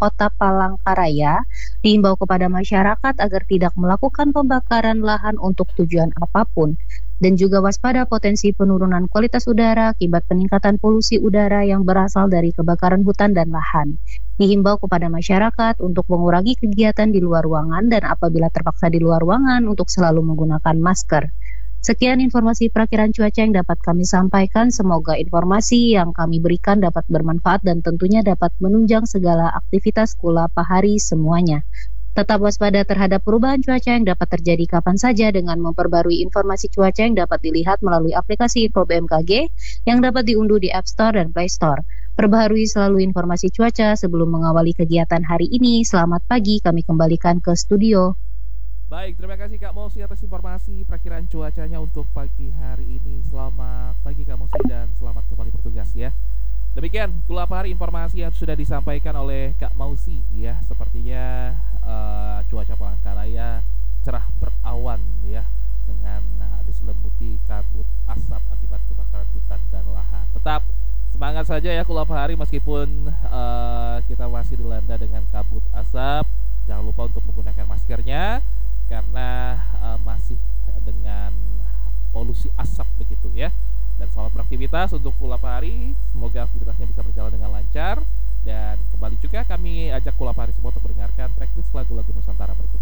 Kota Palangkaraya diimbau kepada masyarakat agar tidak melakukan pembakaran lahan untuk tujuan apapun dan juga waspada potensi penurunan kualitas udara akibat peningkatan polusi udara yang berasal dari kebakaran hutan dan lahan. Dihimbau kepada masyarakat untuk mengurangi kegiatan di luar ruangan dan apabila terpaksa di luar ruangan untuk selalu menggunakan masker. Sekian informasi perakiran cuaca yang dapat kami sampaikan. Semoga informasi yang kami berikan dapat bermanfaat dan tentunya dapat menunjang segala aktivitas Kula Pahari semuanya. Tetap waspada terhadap perubahan cuaca yang dapat terjadi kapan saja dengan memperbarui informasi cuaca yang dapat dilihat melalui aplikasi Info BMKG yang dapat diunduh di App Store dan Play Store. Perbaharui selalu informasi cuaca sebelum mengawali kegiatan hari ini. Selamat pagi, kami kembalikan ke studio. Baik, terima kasih Kak Mosi atas informasi perakiran cuacanya untuk pagi hari ini. Selamat pagi Kak Mosi dan selamat kembali bertugas ya. Demikian Kula Pahari informasi yang sudah disampaikan oleh Kak Mosi ya. Sepertinya cuaca Palangkaraya cerah berawan ya, dengan diselimuti kabut asap akibat kebakaran hutan dan lahan. Tetap semangat saja ya Kula Pahari meskipun kita masih dilanda dengan kabut asap. Jangan lupa untuk menggunakan maskernya karena masih dengan polusi asap begitu ya. Dan selamat beraktivitas untuk Kula Pahari. Semoga aktivitasnya bisa berjalan dengan lancar. Dan kembali juga kami ajak Kula Pahari semua untuk mendengarkan tracklist lagu-lagu Nusantara berikut.